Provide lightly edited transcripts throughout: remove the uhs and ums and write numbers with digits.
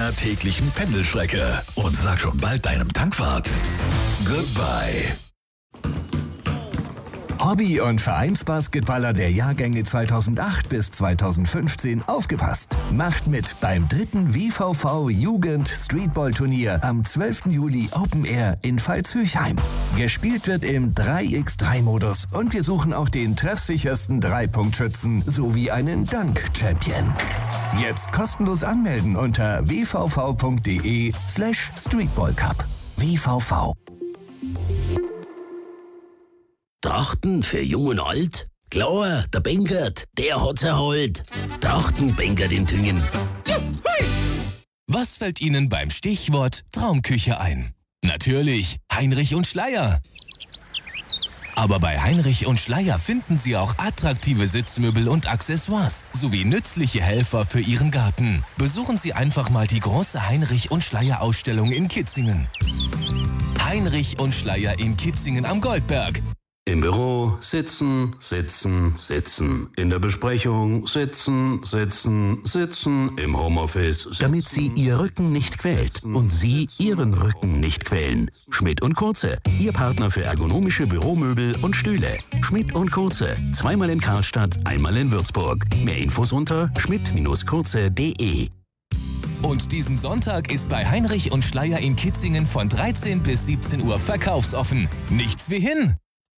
deiner täglichen Pendelstrecke und sag schon bald deinem Tankwart Goodbye. Hobby- und Vereinsbasketballer der Jahrgänge 2008 bis 2015 aufgepasst. Macht mit beim 3. WVV Jugend Streetball-Turnier am 12. Juli Open Air in Pfalz-Höchheim. Gespielt wird im 3x3-Modus und wir suchen auch den treffsichersten Dreipunktschützen sowie einen Dunk-Champion. Jetzt kostenlos anmelden unter wvv.de/Streetballcup. WVV. Trachten für Jung und Alt? Klar, der Benkert, der hat's erholt. Trachten Benkert in Tüngen. Was fällt Ihnen beim Stichwort Traumküche ein? Natürlich Heinrich und Schleier. Aber bei Heinrich und Schleier finden Sie auch attraktive Sitzmöbel und Accessoires sowie nützliche Helfer für Ihren Garten. Besuchen Sie einfach mal die große Heinrich und Schleier Ausstellung in Kitzingen. Heinrich und Schleier in Kitzingen am Goldberg. Im Büro sitzen, sitzen, sitzen. In der Besprechung sitzen, sitzen, sitzen. Im Homeoffice sitzen. Damit Sie Ihr Rücken nicht quält und Sie Ihren Rücken nicht quälen. Schmidt & Kurze, Ihr Partner für ergonomische Büromöbel und Stühle. Schmidt & Kurze, zweimal in Karlstadt, einmal in Würzburg. Mehr Infos unter schmidt-kurze.de. Und diesen Sonntag ist bei Heinrich und Schleier in Kitzingen von 13 bis 17 Uhr verkaufsoffen. Nichts wie hin!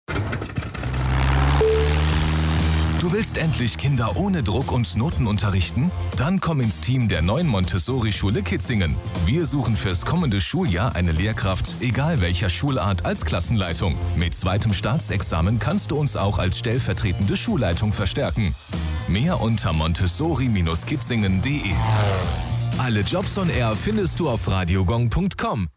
Du willst endlich Kinder ohne Druck und Noten unterrichten? Dann komm ins Team der neuen Montessori-Schule Kitzingen. Wir suchen fürs kommende Schuljahr eine Lehrkraft, egal welcher Schulart, als Klassenleitung. Mit 2. Staatsexamen kannst du uns auch als stellvertretende Schulleitung verstärken. Mehr unter montessori-kitzingen.de. Alle Jobs on Air findest du auf radiogong.com.